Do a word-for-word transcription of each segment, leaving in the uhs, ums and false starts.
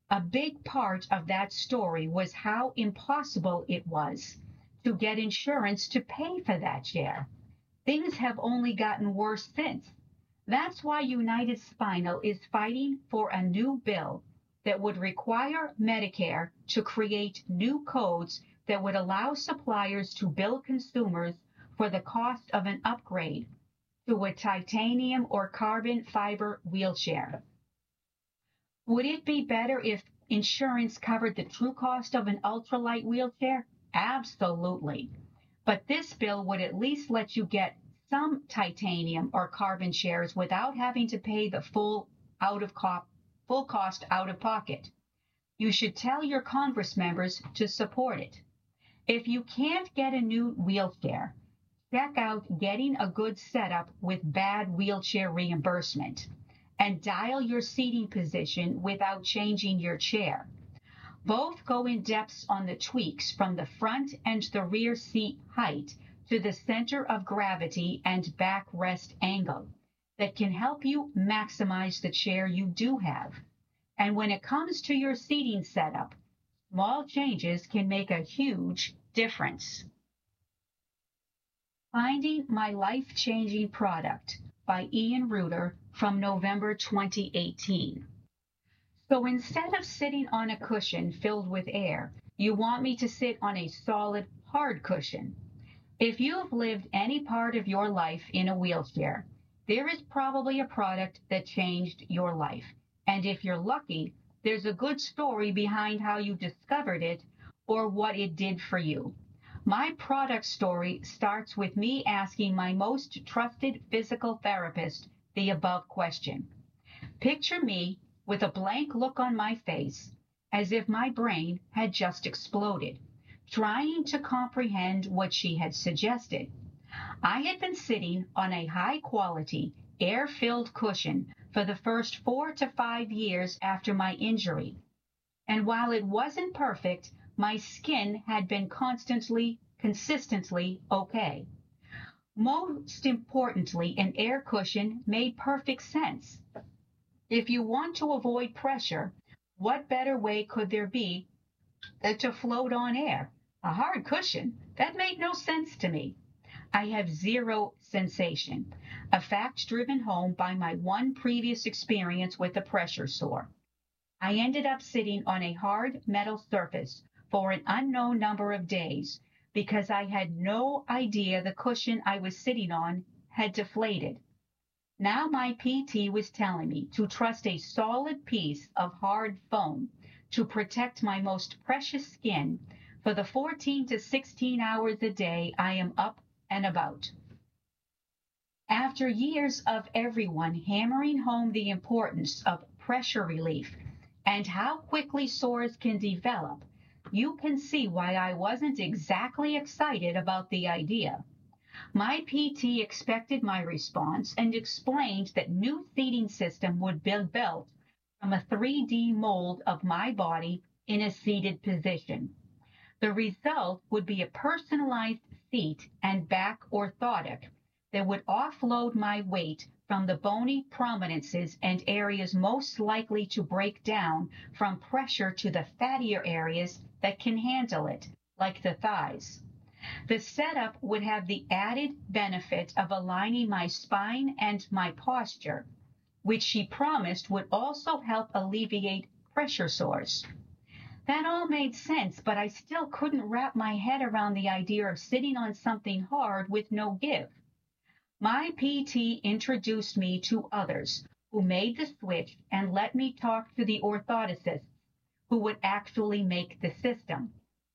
A big part of that story was how impossible it was to get insurance to pay for that chair. Things have only gotten worse since. That's why United Spinal is fighting for a new bill that would require Medicare to create new codes that would allow suppliers to bill consumers for the cost of an upgrade to a titanium or carbon fiber wheelchair. Would it be better if insurance covered the true cost of an ultralight wheelchair? Absolutely. But this bill would at least let you get some titanium or carbon chairs without having to pay the full out of co- full cost out of pocket. You should tell your Congress members to support it. If you can't get a new wheelchair, check out getting a good setup with bad wheelchair reimbursement and dial your seating position without changing your chair. Both go in depth on the tweaks from the front and the rear seat height to the center of gravity and backrest angle that can help you maximize the chair you do have. And when it comes to your seating setup, small changes can make a huge difference. Finding My Life-Changing Product by Ian Reuter from November twenty eighteen. So instead of sitting on a cushion filled with air, you want me to sit on a solid, hard cushion. If you've lived any part of your life in a wheelchair, there is probably a product that changed your life. And if you're lucky, there's a good story behind how you discovered it or what it did for you. My product story starts with me asking my most trusted physical therapist the above question. Picture me with a blank look on my face, as if my brain had just exploded, trying to comprehend what she had suggested. I had been sitting on a high-quality, air-filled cushion for the first four to five years after my injury, and while it wasn't perfect, my skin had been constantly, consistently okay. Most importantly, an air cushion made perfect sense. If you want to avoid pressure, what better way could there be than to float on air? A hard cushion? That made no sense to me. I have zero sensation, a fact driven home by my one previous experience with a pressure sore. I ended up sitting on a hard metal surface for an unknown number of days because I had no idea the cushion I was sitting on had deflated. Now my P T was telling me to trust a solid piece of hard foam to protect my most precious skin for the fourteen to sixteen hours a day I am up and about. After years of everyone hammering home the importance of pressure relief and how quickly sores can develop, you can see why I wasn't exactly excited about the idea. My P T expected my response and explained that new seating system would be built from a three D mold of my body in a seated position. The result would be a personalized seat and back orthotic that would offload my weight from the bony prominences and areas most likely to break down from pressure to the fattier areas that can handle it, like the thighs. The setup would have the added benefit of aligning my spine and my posture, which she promised would also help alleviate pressure sores. That all made sense, but I still couldn't wrap my head around the idea of sitting on something hard with no give. My P T introduced me to others who made the switch and let me talk to the orthoticists who would actually make the system.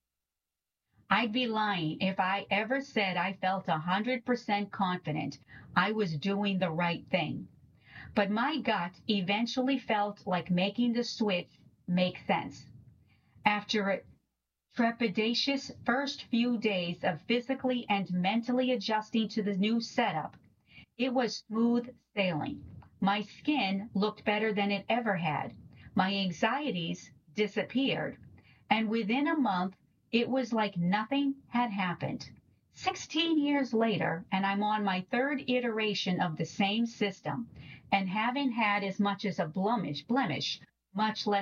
I'd be lying if I ever said I felt one hundred percent confident I was doing the right thing. But my gut eventually felt like making the switch make sense. After a trepidatious first few days of physically and mentally adjusting to the new setup, it was smooth sailing. My skin looked better than it ever had. My anxieties disappeared. And within a month, it was like nothing had happened. Sixteen years later, and I'm on my third iteration of the same system, and haven't had as much as a blemish, blemish, much less